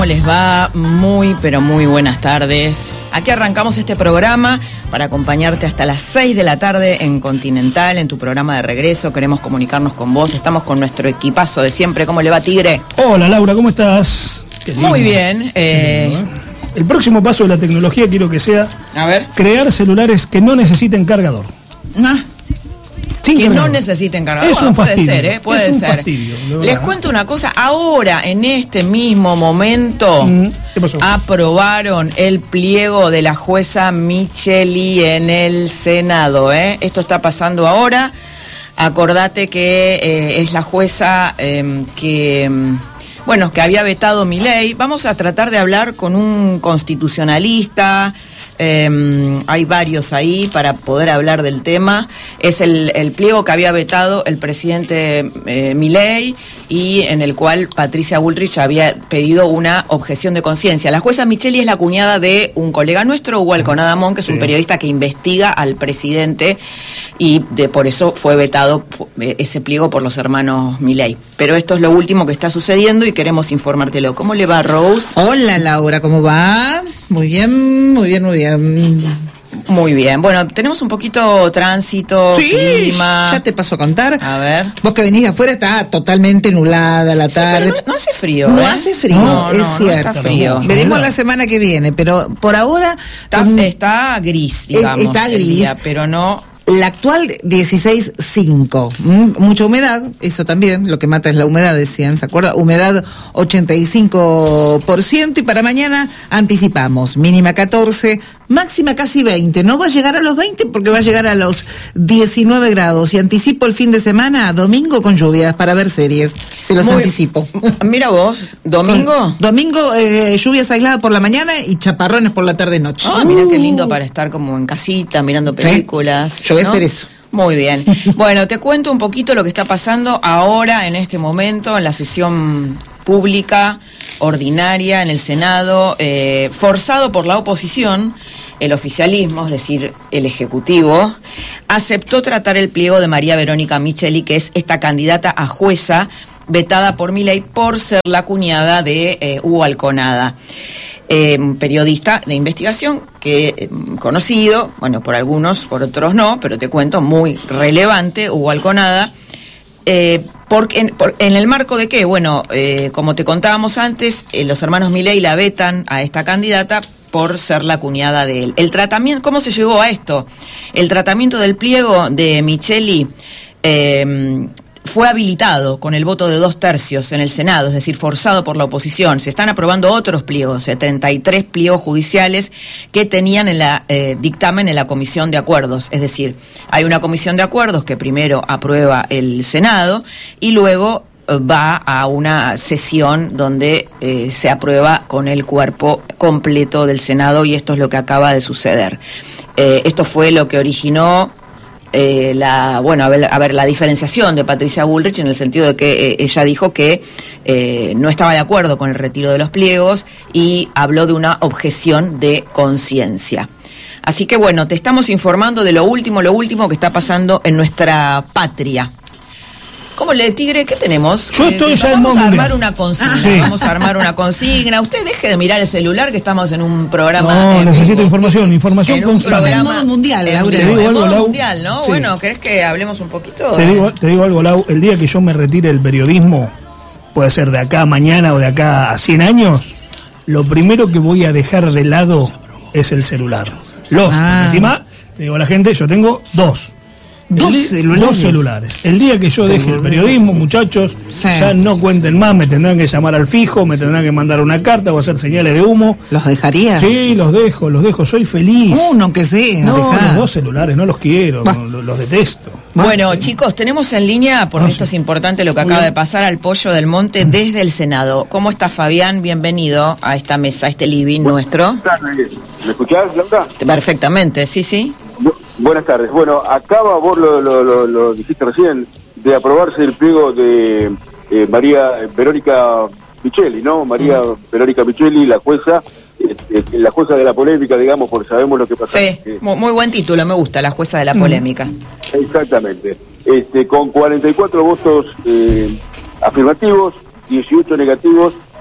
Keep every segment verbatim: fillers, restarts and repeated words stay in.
¿Cómo les va? Muy, pero muy buenas tardes. Aquí arrancamos este programa para acompañarte hasta las seis de la tarde en Continental, en tu programa de regreso. Queremos comunicarnos con vos. Estamos con nuestro equipazo de siempre. ¿Cómo le va, Tigre? Hola, Laura, ¿cómo estás? Muy bien. Eh... lindo, ¿eh? El próximo paso de la tecnología quiero que sea a ver. crear celulares que no necesiten cargador. Ah. Sin que cargador. no necesiten cargador. Es un puede fastidio. ser, ¿eh? Puede es un ser. Fastidio, Les cuento una cosa. Ahora, en este mismo momento, mm, ¿qué pasó? aprobaron el pliego de la jueza Micheli en el Senado, ¿eh? Esto está pasando ahora. Acordate que eh, es la jueza eh, que... Bueno, que había vetado mi ley. Vamos a tratar de hablar con un constitucionalista. Eh, hay varios ahí para poder hablar del tema. Es el, el pliego que había vetado el presidente eh, Milei y en el cual Patricia Bullrich había pedido una objeción de conciencia. La jueza Micheli es la cuñada de un colega nuestro, Hugo Alconada-Amón, que es sí. un periodista que investiga al presidente y de por eso fue vetado ese pliego por los hermanos Milei. Pero esto es lo último que está sucediendo y queremos informártelo. ¿Cómo le va, Rose? Hola, Laura, ¿cómo va? Muy bien, muy bien, muy bien. Muy bien. Bueno, tenemos un poquito tránsito, sí, clima. Ya te paso a contar. A ver. Vos que venís de afuera está totalmente nublada la tarde. Sí, pero no, no hace frío. No ¿eh? hace frío, no, es no, cierto. No está frío. No, Veremos no. la semana que viene, pero por ahora... Está, con... está gris, digamos. Está gris. Día, pero no... La actual dieciséis punto cinco, ¿Mm? Mucha humedad, eso también, lo que mata es la humedad, decían, ¿se acuerda? Humedad ochenta y cinco por ciento y para mañana anticipamos, mínima catorce, máxima casi veinte, no va a llegar a los veinte porque va a llegar a los diecinueve grados y anticipo el fin de semana, domingo con lluvias para ver series, se los Muy, anticipo. Mira vos, ¿domingo? Con, domingo, eh, lluvias aisladas por la mañana y chaparrones por la tarde-noche. Ah, uh. mira qué lindo para estar como en casita, mirando películas. ¿Sí? Yo voy ¿no? a hacer eso. Muy bien. Bueno, te cuento un poquito lo que está pasando ahora, en este momento, en la sesión pública, ordinaria, en el Senado, eh, forzado por la oposición. El oficialismo, es decir, el Ejecutivo, aceptó tratar el pliego de María Verónica Micheli, que es esta candidata a jueza vetada por Milei por ser la cuñada de eh, Hugo Alconada. Eh, un periodista de investigación que eh, conocido, bueno, por algunos, por otros no, pero te cuento, muy relevante, Hugo Alconada, eh, porque en, por, en el marco de qué, bueno, eh, como te contábamos antes, eh, los hermanos Milei la vetan a esta candidata por ser la cuñada de él. El tratamiento, ¿cómo se llegó a esto? El tratamiento del pliego de Micheli eh, fue habilitado con el voto de dos tercios en el Senado, es decir, forzado por la oposición. Se están aprobando otros pliegos, setenta y tres pliegos judiciales que tenían en la eh, dictamen en la Comisión de Acuerdos. Es decir, hay una Comisión de Acuerdos que primero aprueba el Senado y luego eh, va a una sesión donde eh, se aprueba con el cuerpo completo del Senado y esto es lo que acaba de suceder. Eh, esto fue lo que originó Eh, la bueno a ver, a ver la diferenciación de Patricia Bullrich en el sentido de que eh, ella dijo que eh, no estaba de acuerdo con el retiro de los pliegos y habló de una objeción de conciencia. Así que bueno, te estamos informando de lo último, lo último que está pasando en nuestra patria. ¿Cómo le, Tigre? ¿Qué tenemos? Yo estoy eh, ya vamos en a mundial. armar una consigna, sí. vamos a armar una consigna. Usted deje de mirar el celular que estamos en un programa. No, eh, necesito información, información en un constante. programa modo mundial, en, Laura. Te digo en algo, modo Lau. mundial, ¿no? Sí. Bueno, ¿querés que hablemos un poquito? Te digo, te digo algo, Lau, el día que yo me retire del periodismo, puede ser de acá a mañana o de acá a cien años, lo primero que voy a dejar de lado es el celular. Los, ah. encima, le digo a la gente, yo tengo dos. Dos di- celulares. Dos celulares. El día que yo deje el periodismo, muchachos, Sí. ya no cuenten más, me tendrán que llamar al fijo, me tendrán que mandar una carta o hacer señales de humo. ¿Los dejarías? Sí, los dejo, los dejo, soy feliz. Uno que sea, no, dejá. los dos celulares, no los quiero, Bah. no, los, los detesto. Bueno, chicos, tenemos en línea, porque Ah, esto sí. es importante lo que Muy acaba bien. de pasar, al Pollo del Monte desde el Senado. ¿Cómo está, Fabián? Bienvenido a esta mesa, a este living Buenas nuestro. tardes. ¿Me escuchás, Laura? Perfectamente, sí, sí. Bu- Buenas tardes. Bueno, acaba, vos lo, lo, lo, lo dijiste recién, de aprobarse el pliego de eh, María Verónica Micheli, ¿no? María uh-huh. Verónica Micheli, la jueza, eh, eh, la jueza de la polémica, digamos, porque sabemos lo que pasó. Sí, Eh, muy, muy buen título, me gusta, la jueza de la polémica. Exactamente. Este, con cuarenta y cuatro votos eh, afirmativos, dieciocho negativos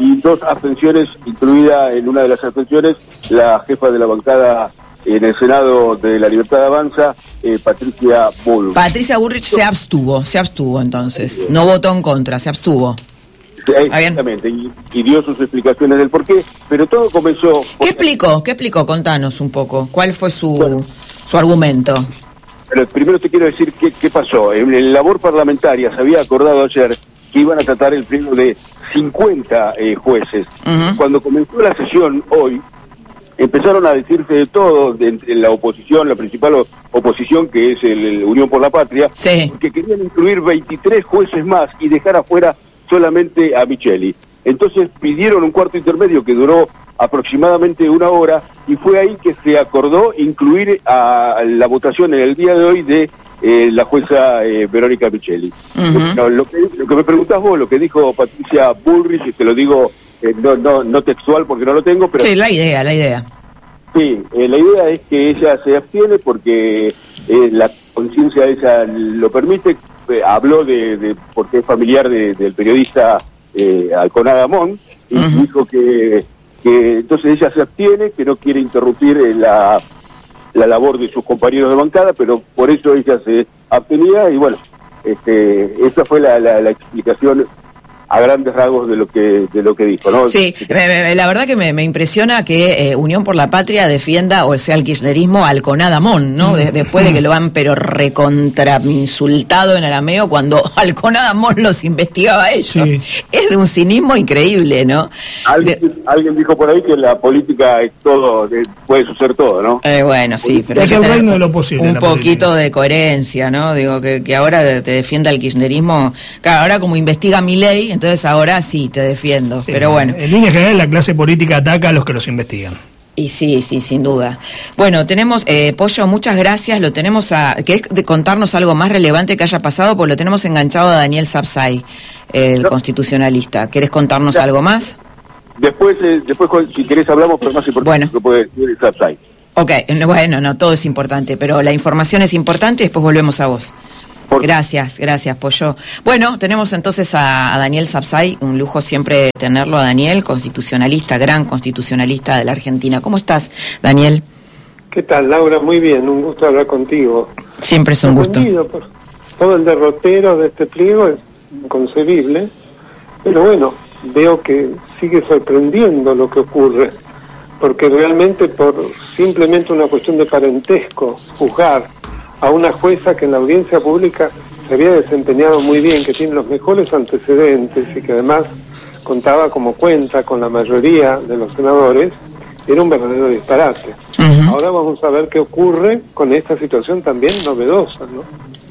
y dos abstenciones, incluida en una de las abstenciones la jefa de la bancada en el Senado de la Libertad Avanza, eh, Patricia Bullrich. Patricia Bullrich se abstuvo, se abstuvo entonces, no votó en contra, se abstuvo. Exactamente, y, y dio sus explicaciones del porqué, pero todo comenzó... ¿Qué explicó? ¿Qué explicó? Contanos un poco. ¿Cuál fue su, bueno, su argumento? Pero primero te quiero decir qué, qué pasó. En la labor parlamentaria se había acordado ayer que iban a tratar el pliego de cincuenta eh, jueces. Uh-huh. Cuando comenzó la sesión hoy, empezaron a decirse de todo de, de la oposición, la principal o, oposición, que es el, el Unión por la Patria, sí, porque querían incluir veintitrés jueces más y dejar afuera solamente a Micheli. Entonces pidieron un cuarto intermedio que duró aproximadamente una hora y fue ahí que se acordó incluir a la votación en el día de hoy de eh, la jueza eh, Verónica Micheli. Uh-huh. No, lo, que, lo que me preguntás vos, lo que dijo Patricia Bullrich, y te lo digo eh, no, no, no textual porque no lo tengo, pero... Sí, la idea, la idea. Sí, eh, la idea es que ella se abstiene porque eh, la conciencia de ella lo permite. Eh, habló de, de porque es familiar de, del periodista eh, Alconada Amón, y uh-huh. dijo que, que entonces ella se abstiene, que no quiere interrumpir eh, la, la labor de sus compañeros de bancada, pero por eso ella se abstenía, y bueno, este, esa fue la, la, la explicación a grandes rasgos de lo que de lo que dijo, ¿no? Sí, me, me, la verdad que me, me impresiona que eh, Unión por la Patria defienda, o sea, el kirchnerismo al Conadamón, ¿no? De, después de que lo han pero recontra insultado en arameo cuando al Conadamón los investigaba a ellos. Sí. Es de un cinismo increíble, ¿no? Alguien, de, alguien dijo por ahí que la política es todo, eh, puede suceder todo, ¿no? Eh, bueno, sí, pero es el reino de lo posible. Un poquito política. De coherencia, ¿no? Digo, que, que ahora te defienda el kirchnerismo. Claro, ahora como investiga Milei, entonces ahora sí te defiendo, sí, pero bueno. En línea general la clase política ataca a los que los investigan. Y sí, sí, sin duda. Bueno, tenemos, eh, Pollo, muchas gracias, lo tenemos a... ¿Querés contarnos algo más relevante que haya pasado? Porque lo tenemos enganchado a Daniel Sapsay, el no. constitucionalista. ¿Querés contarnos ya. algo más? Después, eh, después si querés hablamos, pero más importante bueno. lo puede decir Sapsay. Ok, bueno, no, todo es importante, pero la información es importante y después volvemos a vos. Gracias, gracias, Pollo. Bueno, tenemos entonces a, a Daniel Sapsay, un lujo siempre tenerlo a Daniel, constitucionalista, gran constitucionalista de la Argentina. ¿Cómo estás, Daniel? ¿Qué tal, Laura? Muy bien, un gusto hablar contigo. Siempre es un gusto. Por todo el derrotero de este pliego es inconcebible, pero bueno, veo que sigue sorprendiendo lo que ocurre, porque realmente por simplemente una cuestión de parentesco, juzgar a una jueza que en la audiencia pública se había desempeñado muy bien, que tiene los mejores antecedentes y que además contaba como cuenta con la mayoría de los senadores, era un verdadero disparate. Uh-huh. Ahora vamos a ver qué ocurre con esta situación también novedosa, ¿no?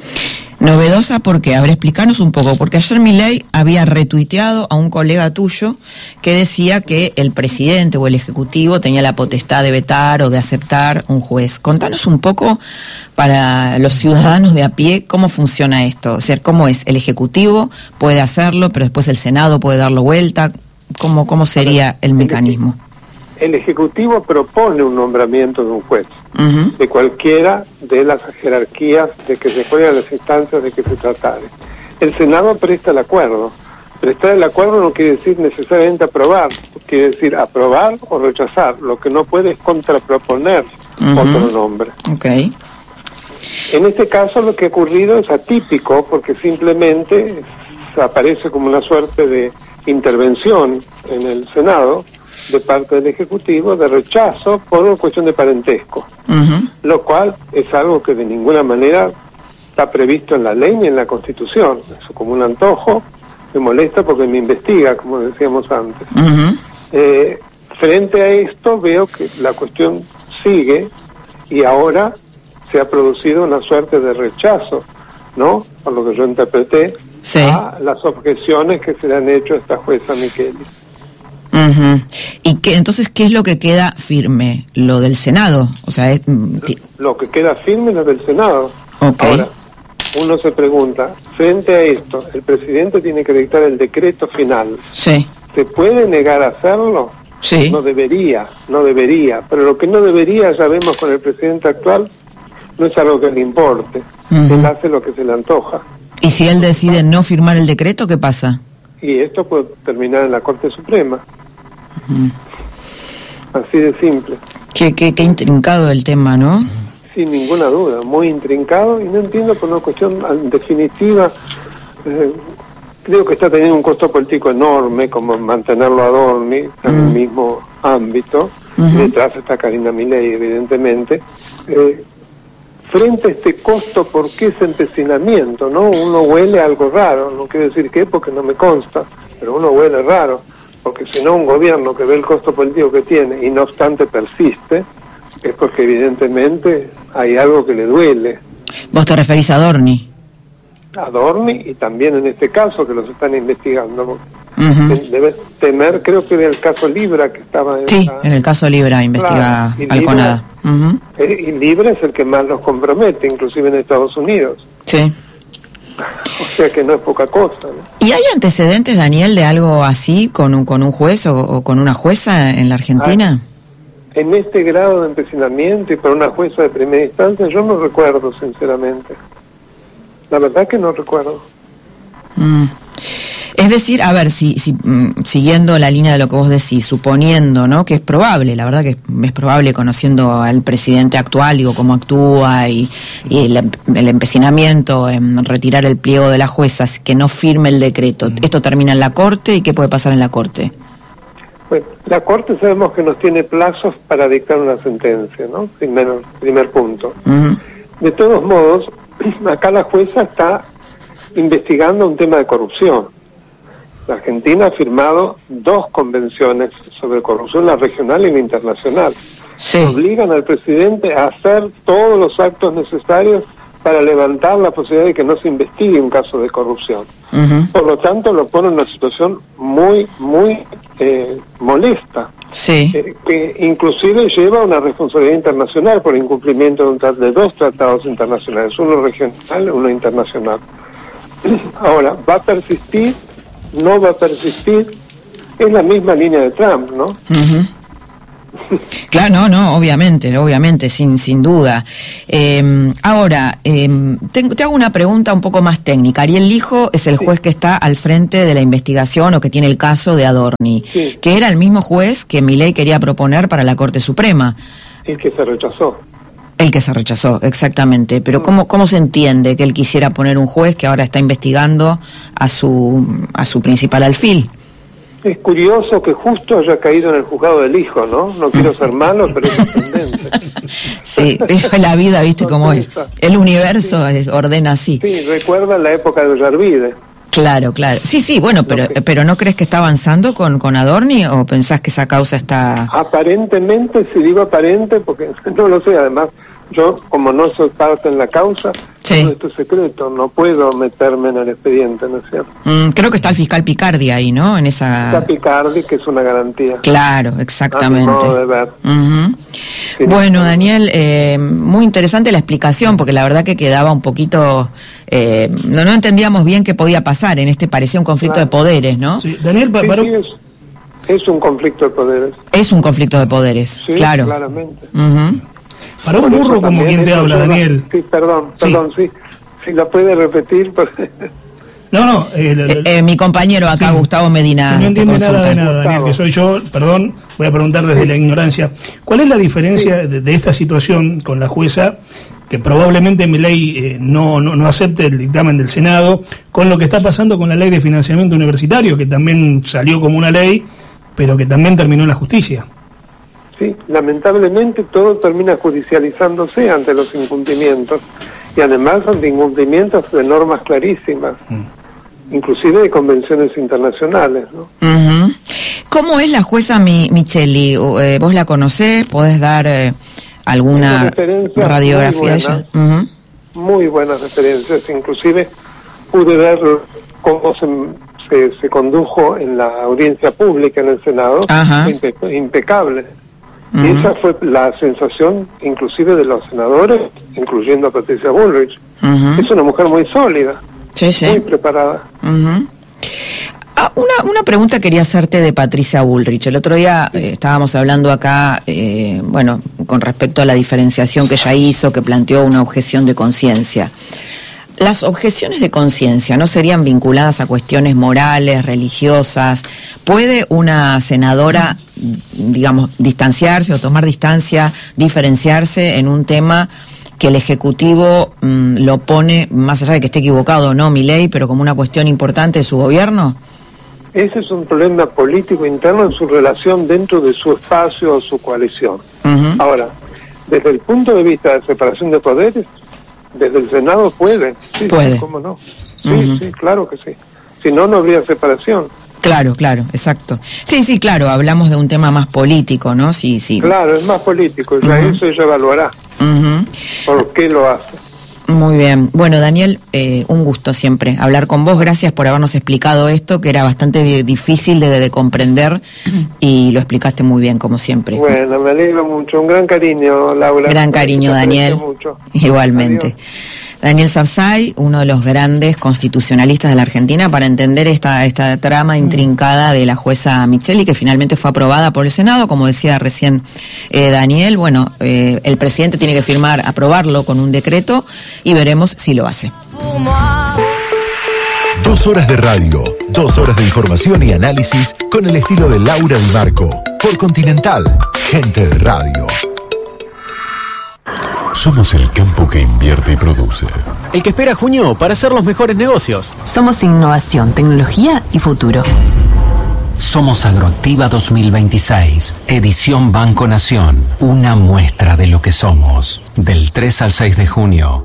Novedosa porque, a ver, explícanos un poco, porque ayer Milei había retuiteado a un colega tuyo que decía que el presidente o el ejecutivo tenía la potestad de vetar o de aceptar un juez. Contanos un poco para los ciudadanos de a pie cómo funciona esto, o sea, cómo es, el ejecutivo puede hacerlo, pero después el Senado puede darlo vuelta, ¿cómo, cómo sería el mecanismo? El Ejecutivo propone un nombramiento de un juez, uh-huh. de cualquiera de las jerarquías de que se juegan las instancias de que se tratare. El Senado presta el acuerdo. Prestar el acuerdo no quiere decir necesariamente aprobar, quiere decir aprobar o rechazar. Lo que no puede es contraproponer uh-huh. otro nombre. Okay. En este caso lo que ha ocurrido es atípico porque simplemente aparece como una suerte de intervención en el Senado de parte del Ejecutivo, de rechazo por una cuestión de parentesco, uh-huh. lo cual es algo que de ninguna manera está previsto en la ley ni en la Constitución. Eso como un antojo, me molesta porque me investiga, como decíamos antes. Uh-huh. Eh, frente a esto veo que la cuestión sigue y ahora se ha producido una suerte de rechazo, ¿no? Por lo que yo interpreté, sí. a las objeciones que se le han hecho a esta jueza Micheli. Uh-huh. ¿Y qué, entonces qué es lo que queda firme? ¿Lo del Senado? O sea, es... Lo que queda firme es lo del Senado. Okay. Ahora, uno se pregunta, frente a esto, el presidente tiene que dictar el decreto final. Sí. ¿Se puede negar a hacerlo? Sí. No debería, no debería. Pero lo que no debería, ya vemos con el presidente actual, no es algo que le importe. Uh-huh. Él hace lo que se le antoja. ¿Y si él decide no firmar el decreto, qué pasa? y esto puede terminar en la Corte Suprema. Uh-huh. Así de simple. Qué, qué, qué intrincado el tema, ¿no? Sin ninguna duda, muy intrincado, y no entiendo por una cuestión en definitiva. Eh, creo que está teniendo un costo político enorme, como mantenerlo a Adorni en uh-huh. el mismo ámbito. Uh-huh. Detrás está Karina Milei, evidentemente. Eh, frente a este costo, ¿por qué ese empecinamiento? ¿No? Uno huele algo raro, no quiero decir qué, porque no me consta, pero uno huele raro, porque si no un gobierno que ve el costo político que tiene y no obstante persiste, es porque evidentemente hay algo que le duele. ¿Vos te referís a Adorni? A Adorni, y también en este caso que los están investigando. Uh-huh. Debe temer, creo que era el caso Libra que estaba en Sí, la... en el caso Libra investiga claro, Alconada. Uh-huh. Y Libra es el que más los compromete, inclusive en Estados Unidos. Sí. O sea que no es poca cosa, ¿no? ¿Y hay antecedentes, Daniel, de algo así con un, con un juez o, o con una jueza en la Argentina? Ah, en este grado de empecinamiento y por una jueza de primera instancia, yo no recuerdo, sinceramente. La verdad que no recuerdo. Mm. Es decir, a ver, si, si mm, siguiendo la línea de lo que vos decís, suponiendo, ¿no?, que es probable, la verdad que es, es probable, conociendo al presidente actual, digo, cómo actúa y, y el, el empecinamiento en retirar el pliego de las juezas, que no firme el decreto. Mm. Esto termina en la Corte, ¿y qué puede pasar en la Corte? Bueno, la Corte sabemos que nos tiene plazos para dictar una sentencia, ¿no? Primero, primer punto. Uh-huh. De todos modos, acá la jueza está investigando un tema de corrupción. La Argentina ha firmado dos convenciones sobre corrupción, la regional y la internacional. Sí. Obligan al presidente a hacer todos los actos necesarios para levantar la posibilidad de que no se investigue un caso de corrupción. Uh-huh. Por lo tanto, lo pone en una situación muy, muy eh, molesta. Sí. Eh, que inclusive lleva una responsabilidad internacional por incumplimiento de, un tra- de dos tratados internacionales, uno regional y uno internacional. Ahora, ¿va a persistir? ¿No va a persistir? Es la misma línea de Trump, ¿no? Uh-huh. Claro, no, no, obviamente, obviamente, sin sin duda. Eh, ahora, eh, te, te hago una pregunta un poco más técnica. Ariel Lijo es el juez sí. que está al frente de la investigación o que tiene el caso de Adorni, sí. que era el mismo juez que Milei quería proponer para la Corte Suprema. El que se rechazó. El que se rechazó, exactamente. Pero ¿cómo, cómo se entiende que él quisiera poner un juez que ahora está investigando a su, a su principal alfil? Es curioso que justo haya caído en el juzgado del hijo, ¿no? No quiero ser malo, pero es sorprendente. Sí, la vida, viste cómo es. El universo sí. ordena así. Sí, recuerda la época de Ollarvide. Claro, claro. Sí, sí, bueno, pero no, pero ¿no crees que está avanzando con, con Adorni o pensás que esa causa está...? Aparentemente, si digo aparente, porque no lo sé, además... Yo, como no soy parte en la causa, sí. todo esto es secreto, no puedo meterme en el expediente, ¿no es cierto? Mm, creo que está el fiscal Picardi ahí, ¿no? En esa... Está Picardi, que es una garantía. Claro, exactamente. A mi modo de ver. Uh-huh. Sí, bueno, Daniel, eh, muy interesante la explicación, porque la verdad que quedaba un poquito... Eh, no, no entendíamos bien qué podía pasar, en este parecía un conflicto claro. de poderes, ¿no? Sí, Daniel, sí, para... sí, es, es un conflicto de poderes. Es un conflicto de poderes, sí, claro. claramente. Uh-huh. Para un burro como quien te habla, Daniel. Sí, perdón, perdón, sí. Si lo puede repetir. Porque... No, no. Eh, lo, lo... Eh, eh, mi compañero acá, sí. Gustavo Medina. Que no entiende nada de nada, Daniel, que soy yo, perdón, voy a preguntar desde sí. la ignorancia. ¿Cuál es la diferencia sí. de, de esta situación con la jueza, que probablemente Milei eh, no, no, no acepte el dictamen del Senado, con lo que está pasando con la ley de financiamiento universitario, que también salió como una ley, pero que también terminó en la justicia? Sí, lamentablemente todo termina judicializándose ante los incumplimientos y además ante incumplimientos de normas clarísimas, mm. inclusive de convenciones internacionales, ¿no? Uh-huh. ¿Cómo es la jueza Mi- Micheli? Eh, ¿Vos la conocés? ¿Podés dar eh, alguna radiografía de ella? Uh-huh. Muy buenas referencias, inclusive pude ver cómo se... Se, se condujo en la audiencia pública en el Senado, impe- impecable. Uh-huh. Y esa fue la sensación inclusive de los senadores, incluyendo a Patricia Bullrich. Uh-huh. Es una mujer muy sólida, sí, sí. muy preparada. Uh-huh. Ah, una, una pregunta quería hacerte de Patricia Bullrich. El otro día eh, estábamos hablando acá, eh, bueno, con respecto a la diferenciación que ella hizo, que planteó una objeción de conciencia. Las objeciones de conciencia no serían vinculadas a cuestiones morales, religiosas. ¿Puede una senadora, digamos, distanciarse o tomar distancia, diferenciarse en un tema que el Ejecutivo mmm, lo pone, más allá de que esté equivocado o no, Milei, pero como una cuestión importante de su gobierno? Ese es un problema político interno en su relación dentro de su espacio o su coalición. Uh-huh. Ahora, desde el punto de vista de separación de poderes, desde el Senado puede. Sí, puede. Sí, ¿cómo no? Sí, uh-huh. sí, claro que sí. Si no, no habría separación. Claro, claro, exacto. Sí, sí, claro, hablamos de un tema más político, ¿no? Sí, sí. Claro, es más político, ya uh-huh. eso ella evaluará. Uh-huh. ¿Por qué lo hace? Muy bien. Bueno, Daniel, eh, un gusto siempre hablar con vos. Gracias por habernos explicado esto, que era bastante de, difícil de, de comprender, y lo explicaste muy bien, como siempre. Bueno, me alegro mucho. Un gran cariño, Laura. Gran cariño, Daniel. Mucho. Igualmente. Adiós. Daniel Sapsay, uno de los grandes constitucionalistas de la Argentina, para entender esta esta trama intrincada de la jueza Micheli, que finalmente fue aprobada por el Senado, como decía recién eh, Daniel. Bueno, eh, el presidente tiene que firmar, aprobarlo con un decreto, y veremos si lo hace. Dos horas de radio, dos horas de información y análisis con el estilo de Laura Di Marco, por Continental, gente de radio. Somos el campo que invierte y produce. El que espera junio para hacer los mejores negocios. Somos innovación, tecnología y futuro. Somos Agroactiva dos mil veintiséis, edición Banco Nación. Una muestra de lo que somos. Del tres al seis de junio.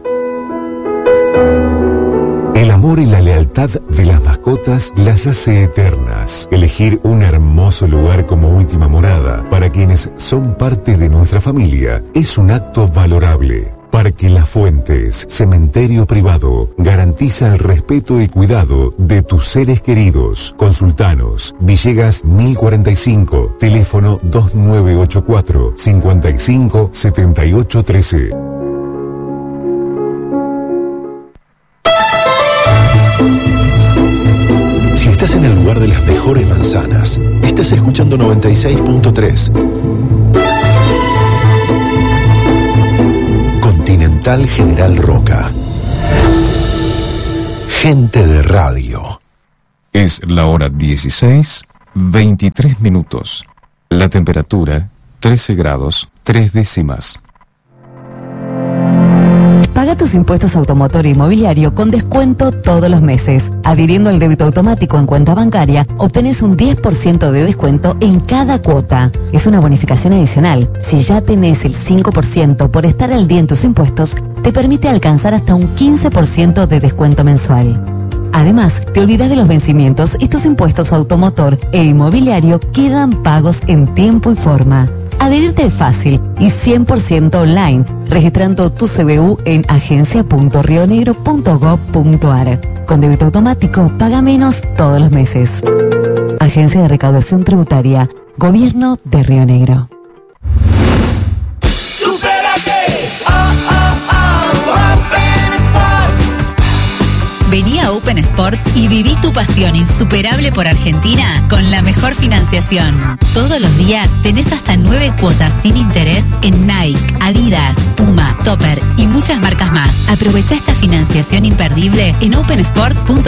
El amor y la lealtad de las mascotas las hace eternas. Elegir un hermoso lugar como última morada para quienes son parte de nuestra familia es un acto valorable. Parque Las Fuentes, cementerio privado, garantiza el respeto y cuidado de tus seres queridos. Consultanos, Villegas mil cuarenta y cinco, teléfono dos nueve ocho cuatro, cinco cinco, siete ocho uno tres. Si estás en el lugar de las mejores manzanas, estás escuchando noventa y seis punto tres. Continental General Roca. Gente de radio. Es la hora dieciséis, veintitrés minutos. La temperatura, trece grados, tres décimas. Paga tus impuestos automotor e inmobiliario con descuento todos los meses. Adhiriendo al débito automático en cuenta bancaria, obtenés un diez por ciento de descuento en cada cuota. Es una bonificación adicional. Si ya tenés el cinco por ciento por estar al día en tus impuestos, te permite alcanzar hasta un quince por ciento de descuento mensual. Además, te olvidas de los vencimientos y tus impuestos automotor e inmobiliario quedan pagos en tiempo y forma. Adherirte es fácil y cien por ciento online, registrando tu C B U en agencia punto rionegro punto gob punto ar. Con débito automático, paga menos todos los meses. Agencia de Recaudación Tributaria, Gobierno de Río Negro. Vení a Open Sports y viví tu pasión insuperable por Argentina con la mejor financiación. Todos los días tenés hasta nueve cuotas sin interés en Nike, Adidas, Puma, Topper y muchas marcas más. Aprovecha esta financiación imperdible en open sports punto com.